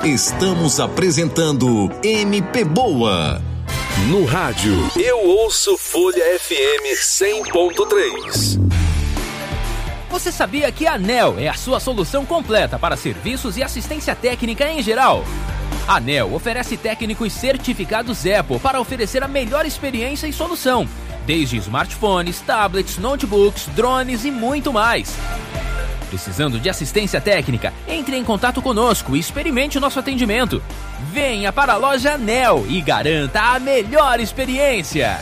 Estamos apresentando MP Boa. No rádio, eu ouço Folha FM 100.3. Você sabia que a ANEEL é a sua solução completa para serviços e assistência técnica em geral? A ANEEL oferece técnicos certificados Apple para oferecer a melhor experiência e solução, desde smartphones, tablets, notebooks, drones e muito mais. Precisando de assistência técnica? Entre em contato conosco e experimente o nosso atendimento. Venha para a loja ANEEL e garanta a melhor experiência.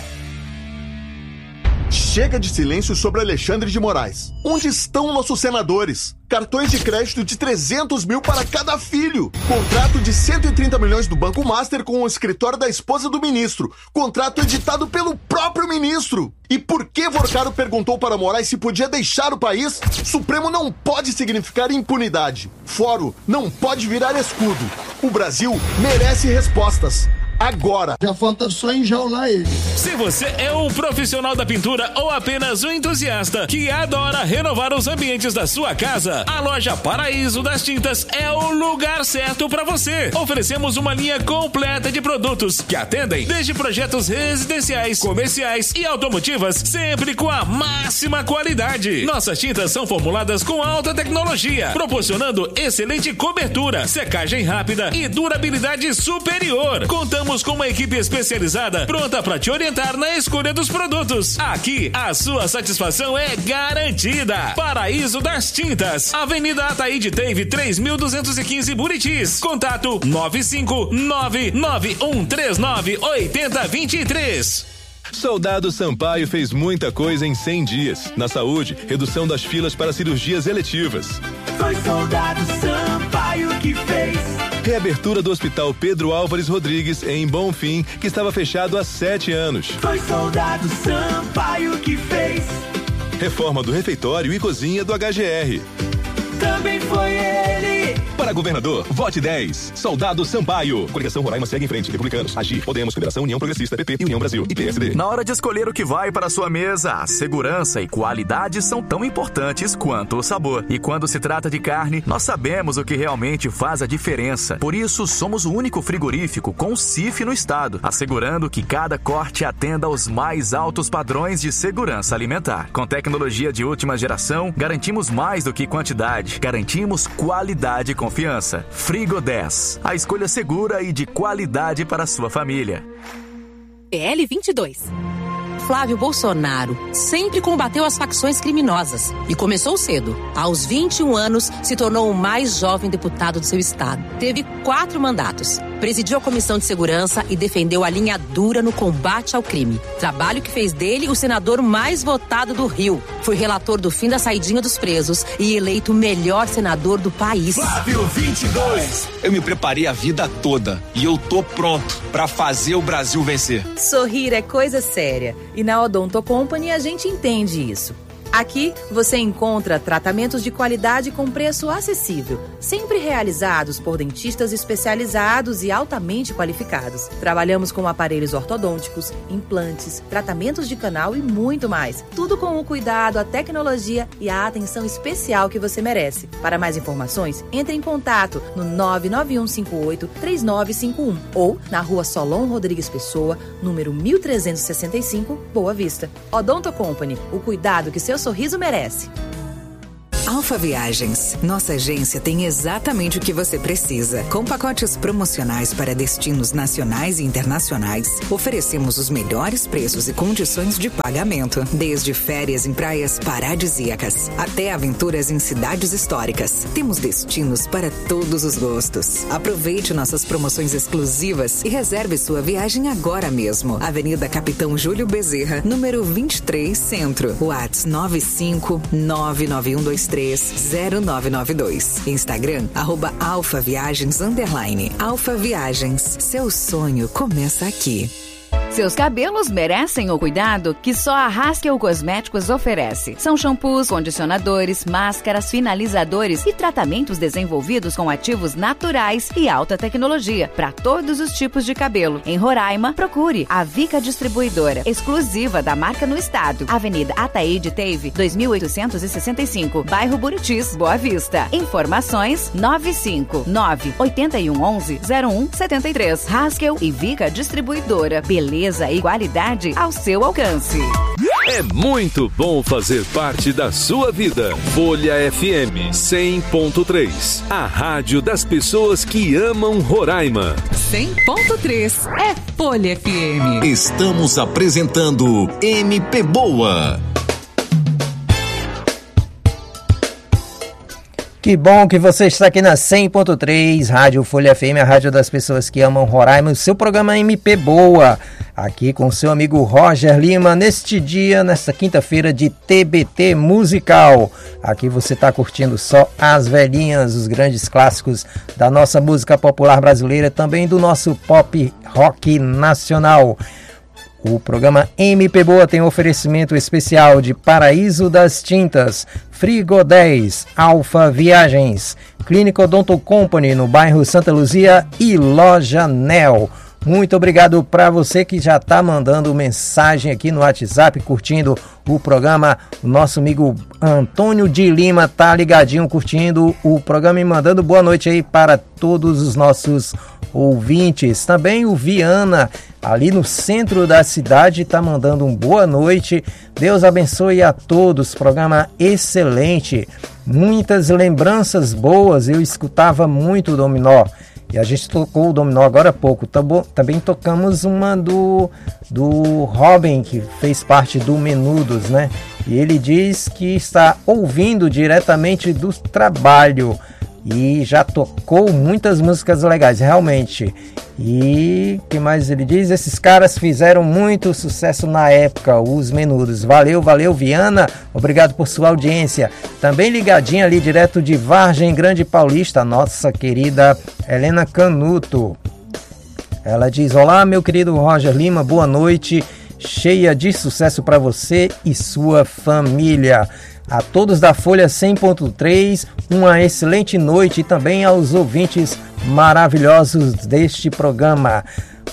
Chega de silêncio sobre Alexandre de Moraes. Onde estão nossos senadores? Cartões de crédito de 300 mil para cada filho. Contrato de 130 milhões do Banco Master com o escritório da esposa do ministro. Contrato editado pelo próprio ministro. E por que Vorcaro perguntou para Moraes se podia deixar o país? Supremo não pode significar impunidade. Fórum não pode virar escudo. O Brasil merece respostas. Agora. Já falta só enjaular ele. Se você é um profissional da pintura ou apenas um entusiasta que adora renovar os ambientes da sua casa, a loja Paraíso das Tintas é o lugar certo para você. Oferecemos uma linha completa de produtos que atendem desde projetos residenciais, comerciais e automotivas, sempre com a máxima qualidade. Nossas tintas são formuladas com alta tecnologia, proporcionando excelente cobertura, secagem rápida e durabilidade superior. Contamos com uma equipe especializada pronta para te orientar na escolha dos produtos. Aqui, a sua satisfação é garantida. Paraíso das Tintas, Avenida Ataíde Teve 3215 Buritis. Contato 95991398023. Soldado Sampaio fez muita coisa em 100 dias. Na saúde, redução das filas para cirurgias eletivas. Foi Soldado Sampaio que fez. Reabertura do Hospital Pedro Álvares Rodrigues em Bonfim, que estava fechado há 7 anos. Foi Soldado Sampaio que fez. Reforma do refeitório e cozinha do HGR. Também foi ele. Para governador, vote 10. Soldado Sampaio. Coligação Roraima segue em frente. Republicanos, Agir, Podemos, Federação União Progressista, PP e União Brasil e PSD. Na hora de escolher o que vai para a sua mesa, a segurança e qualidade são tão importantes quanto o sabor. E quando se trata de carne, nós sabemos o que realmente faz a diferença. Por isso, somos o único frigorífico com CIF no estado, assegurando que cada corte atenda aos mais altos padrões de segurança alimentar. Com tecnologia de última geração, garantimos mais do que quantidade. Garantimos qualidade e confiança. Frigo 10. A escolha segura e de qualidade para a sua família. PL 22. Flávio Bolsonaro sempre combateu as facções criminosas e começou cedo. Aos 21 anos, se tornou o mais jovem deputado do seu estado. Teve 4 mandatos. Presidiu a Comissão de Segurança e defendeu a linha dura no combate ao crime. Trabalho que fez dele o senador mais votado do Rio. Foi relator do fim da saidinha dos presos e eleito o melhor senador do país. Flávio 22. Eu me preparei a vida toda e eu tô pronto pra fazer o Brasil vencer. Sorrir é coisa séria e na Odonto Company a gente entende isso. Aqui você encontra tratamentos de qualidade com preço acessível, sempre realizados por dentistas especializados e altamente qualificados. Trabalhamos com aparelhos ortodônticos, implantes, tratamentos de canal e muito mais. Tudo com o cuidado, a tecnologia e a atenção especial que você merece. Para mais informações, entre em contato no 99158-3951 ou na Rua Solon Rodrigues Pessoa, número 1365, Boa Vista. Odonto Company, o cuidado que seu sorriso merece. Alfa Viagens. Nossa agência tem exatamente o que você precisa. Com pacotes promocionais para destinos nacionais e internacionais, oferecemos os melhores preços e condições de pagamento. Desde férias em praias paradisíacas até aventuras em cidades históricas. Temos destinos para todos os gostos. Aproveite nossas promoções exclusivas e reserve sua viagem agora mesmo. Avenida Capitão Júlio Bezerra, número 23, Centro. WhatsApp 95991230992. Instagram, @alfaviagens_. Alfa Viagens. Seu sonho começa aqui. Seus cabelos merecem o cuidado que só a Haskell Cosméticos oferece. São shampoos, condicionadores, máscaras, finalizadores e tratamentos desenvolvidos com ativos naturais e alta tecnologia para todos os tipos de cabelo. Em Roraima, procure a Vica Distribuidora, exclusiva da marca no estado. Avenida Ataíde Teve, 2865, bairro Buritis, Boa Vista. Informações 959-8111-0173. Haskell e Vica Distribuidora. Beleza e qualidade ao seu alcance. É muito bom fazer parte da sua vida. Folha FM 100.3. A rádio das pessoas que amam Roraima. 100.3 é Folha FM. Estamos apresentando MP Boa. Que bom que você está aqui na 100.3, Rádio Folha FM, a rádio das pessoas que amam Roraima, o seu programa MP Boa, aqui com o seu amigo Roger Lima, nesta quinta-feira de TBT musical. Aqui você está curtindo só as velhinhas, os grandes clássicos da nossa música popular brasileira, também do nosso pop rock nacional. O programa MP Boa tem um oferecimento especial de Paraíso das Tintas, Frigo 10, Alfa Viagens, Clínica Odonto Company no bairro Santa Luzia e Loja Nel. Muito obrigado para você que já está mandando mensagem aqui no WhatsApp, curtindo o programa. O nosso amigo Antônio de Lima tá ligadinho, curtindo o programa e mandando boa noite aí para todos os nossos ouvintes. Também o Viana, ali no centro da cidade, está mandando um boa noite. Deus abençoe a todos. Programa excelente. Muitas lembranças boas. Eu escutava muito o Dominó. E a gente tocou o Dominó agora há pouco. Também tocamos uma do Robin, que fez parte do Menudos, né? E ele diz que está ouvindo diretamente do trabalho. E já tocou muitas músicas legais, realmente. E o que mais ele diz? Esses caras fizeram muito sucesso na época, os Menudos. Valeu, Viana. Obrigado por sua audiência. Também ligadinha ali direto de Vargem Grande Paulista, a nossa querida Helena Canuto. Ela diz: olá, meu querido Roger Lima, boa noite. Cheia de sucesso para você e sua família. A todos da Folha 100.3, uma excelente noite e também aos ouvintes maravilhosos deste programa.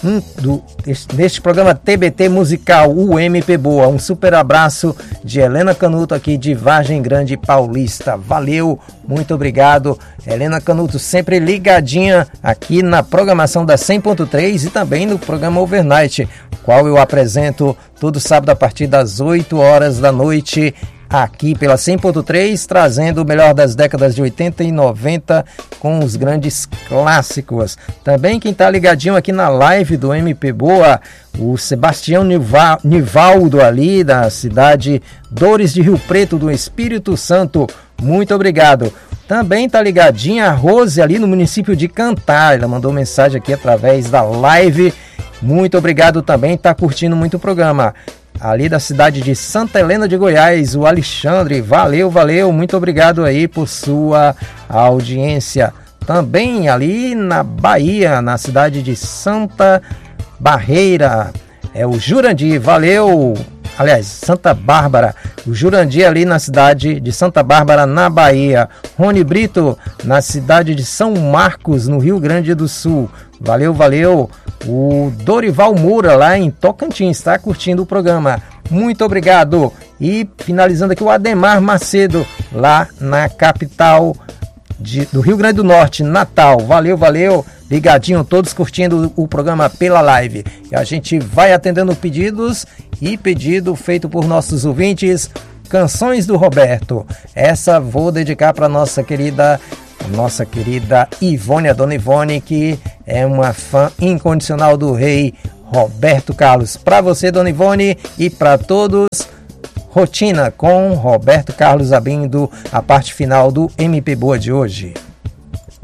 Neste programa TBT musical, o MP Boa. Um super abraço de Helena Canuto aqui de Vargem Grande Paulista. Valeu, muito obrigado. Helena Canuto sempre ligadinha aqui na programação da 100.3 e também no programa Overnight, qual eu apresento todo sábado a partir das 8 horas da noite, aqui pela 100.3, trazendo o melhor das décadas de 80 e 90 com os grandes clássicos. Também quem está ligadinho aqui na live do MP Boa, o Sebastião Nivaldo ali da cidade Dores de Rio Preto, do Espírito Santo. Muito obrigado. Também está ligadinha a Rose ali no município de Cantar. Ela mandou mensagem aqui através da live. Muito obrigado também, está curtindo muito o programa. Ali da cidade de Santa Helena de Goiás, o Alexandre, valeu, muito obrigado aí por sua audiência. Também ali na Bahia, na cidade de Santa Barreira, é o Jurandir, valeu, aliás, Santa Bárbara, o Jurandir ali na cidade de Santa Bárbara, na Bahia. Rony Brito, na cidade de São Marcos, no Rio Grande do Sul, valeu. O Dorival Moura lá em Tocantins está curtindo o programa. Muito obrigado. E finalizando aqui o Ademar Macedo lá na capital do Rio Grande do Norte, Natal. Valeu. Ligadinho, todos curtindo o programa pela live. E a gente vai atendendo pedidos e pedido feito por nossos ouvintes. Canções do Roberto. Essa vou dedicar para nossa querida Ivone, a dona Ivone, que é uma fã incondicional do rei Roberto Carlos. Para você, dona Ivone, e para todos, Rotina com Roberto Carlos abrindo a parte final do MP Boa de hoje.